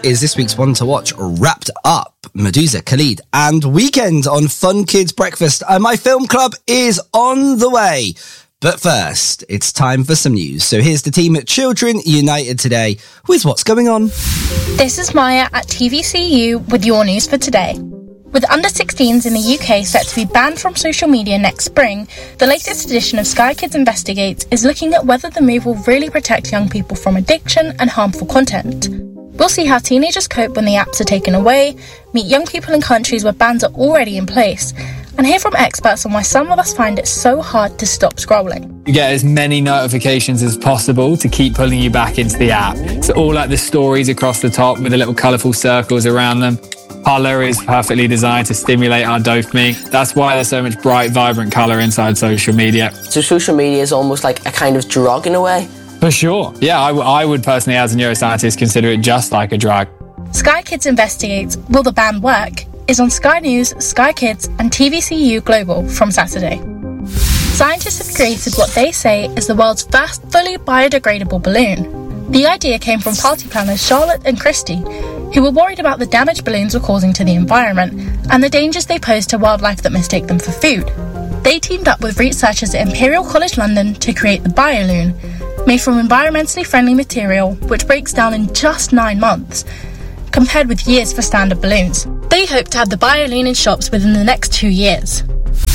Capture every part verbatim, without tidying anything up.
is this week's one to watch wrapped up. Medusa, Khalid and Weeknd on Fun Kids Breakfast. And my film club is on the way. But first, it's time for some news. So here's the team at Children United today with what's going on. This is Maya at T V C U with your news for today. With under sixteens in the U K set to be banned from social media next spring, the latest edition of Sky Kids Investigates is looking at whether the move will really protect young people from addiction and harmful content. We'll see how teenagers cope when the apps are taken away, meet young people in countries where bans are already in place, and hear from experts on why some of us find it so hard to stop scrolling. You get as many notifications as possible to keep pulling you back into the app. It's all like the stories across the top with the little colourful circles around them. Colour is perfectly designed to stimulate our dopamine. That's why there's so much bright, vibrant colour inside social media. So social media is almost like a kind of drug in a way? For sure. Yeah, I, w- I would personally, as a neuroscientist, consider it just like a drug. Sky Kids Investigates Will the Ban Work? Is on Sky News, Sky Kids and T V C U Global from Saturday. Scientists have created what they say is the world's first fully biodegradable balloon. The idea came from party planners Charlotte and Christy, who were worried about the damage balloons were causing to the environment and the dangers they pose to wildlife that mistake them for food. They teamed up with researchers at Imperial College London to create the BioLoon, made from environmentally friendly material which breaks down in just nine months, compared with years for standard balloons. They hope to have the BioLoon in shops within the next two years.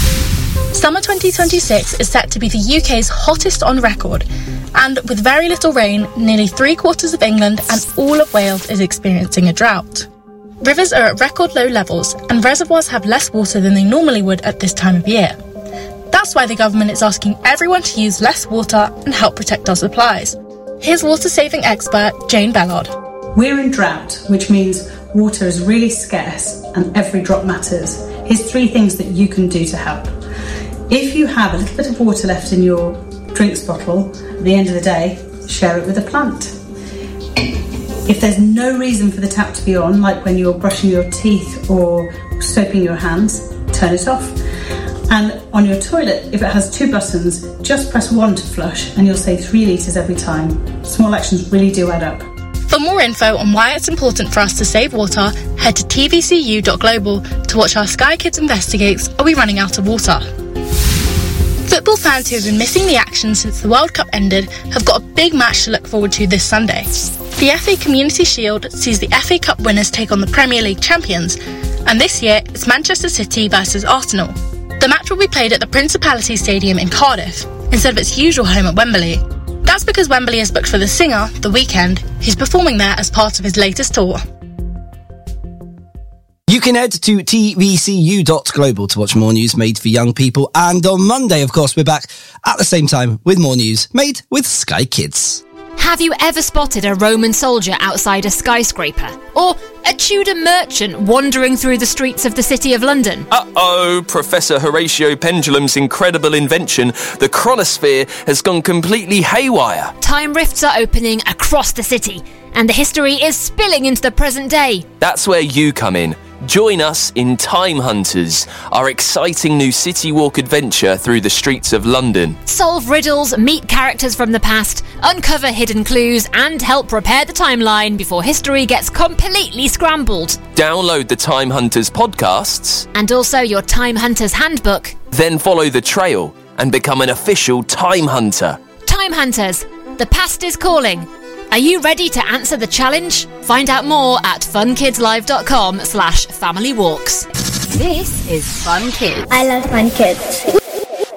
Summer twenty twenty-six is set to be the U K's hottest on record, and with very little rain, nearly three quarters of England and all of Wales is experiencing a drought. Rivers are at record low levels, and reservoirs have less water than they normally would at this time of year. That's why the government is asking everyone to use less water and help protect our supplies. Here's water-saving expert Jane Bellard. We're in drought, which means water is really scarce and every drop matters. Here's three things that you can do to help. If you have a little bit of water left in your drinks bottle, at the end of the day, share it with a plant. If there's no reason for the tap to be on, like when you're brushing your teeth or soaping your hands, turn it off. And on your toilet, if it has two buttons, just press one to flush and you'll save three litres every time. Small actions really do add up. For more info on why it's important for us to save water, head to t v c u dot global to watch our Sky Kids Investigates Are We Running Out of Water? Football fans who have been missing the action since the World Cup ended have got a big match to look forward to this Sunday. The F A Community Shield sees the F A Cup winners take on the Premier League champions, and this year it's Manchester City versus Arsenal. The match will be played at the Principality Stadium in Cardiff, instead of its usual home at Wembley. That's because Wembley is booked for the singer, The Weeknd, who's performing there as part of his latest tour. You can head to t v c u dot global to watch more news made for young people. And on Monday, of course, we're back at the same time with more news made with Sky Kids. Have you ever spotted a Roman soldier outside a skyscraper? Or a Tudor merchant wandering through the streets of the City of London? Uh-oh, Professor Horatio Pendulum's incredible invention, the chronosphere, has gone completely haywire. Time rifts are opening across the city, and the history is spilling into the present day. That's where you come in. Join us in Time Hunters, our exciting new city walk adventure through the streets of London. Solve riddles, meet characters from the past, uncover hidden clues, and help repair the timeline before history gets completely scrambled. Download the Time Hunters podcasts. And also your Time Hunters handbook. Then follow the trail and become an official Time Hunter. Time Hunters, the past is calling. Are you ready to answer the challenge? Find out more at funkidslive.com slash family walks. This is Fun Kids. I love Fun Kids.